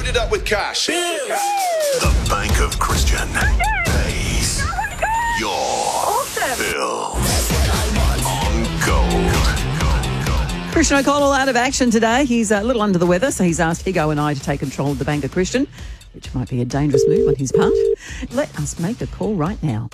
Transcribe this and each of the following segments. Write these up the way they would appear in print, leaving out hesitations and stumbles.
loaded up with cash. The Bank of Christian pays your bills on Gold. Christian O'Connell out of action today. He's a little under the weather, so he's asked Higo and I to take control of the Bank of Christian, which might be a dangerous move on his part. Let us make a call right now.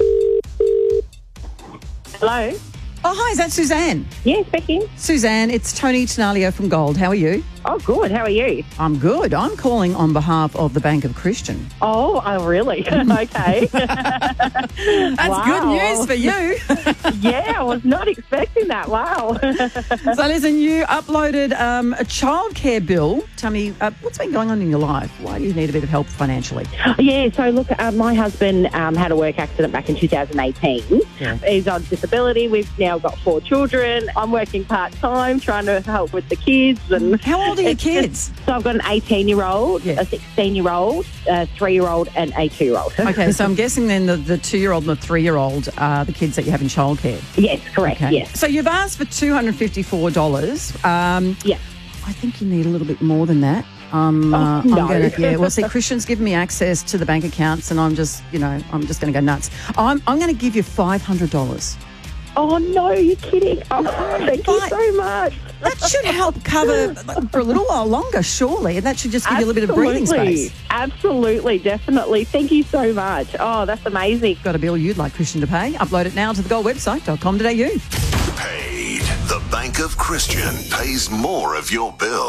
Hello? Oh, hi, is that Suzanne? Yeah, speaking. Suzanne, it's Tony Tenalio from Gold. How are you? Oh, good. How are you? I'm good. I'm calling on behalf of the Bank of Christian. Oh, really? Okay. That's Wow. good news for you. Yeah, I was not expecting that. Wow. So listen, you uploaded a childcare bill. Tell me, what's been going on in your life? Why do you need a bit of help financially? Yeah, so look, my husband had a work accident back in 2018. Yeah. He's on disability. We've now got 4 children. I'm working part-time, trying to help with the kids. And How old are your kids? So I've got an 18-year-old, Yeah. a 16-year-old, a 3-year-old and a 2-year-old. Okay, so I'm guessing then the 2-year-old and the 3-year-old are the kids that you have in childcare. Yes, correct, Okay. yes. So you've asked for $254. Yeah. I think you need a little bit more than that. I'm no. Well, see, Christian's given me access to the bank accounts, and I'm just going to go nuts. I'm going to give you $500. Oh, no, you're kidding. Oh, thank you But- so much. That should help cover for a little while longer, surely, and that should just give you a little bit of breathing space. Absolutely, definitely. Thank you so much. Oh, that's amazing. Got a bill you'd like Christian to pay? Upload it now to the Gold website.com.au. Paid. The Bank of Christian pays more of your bill.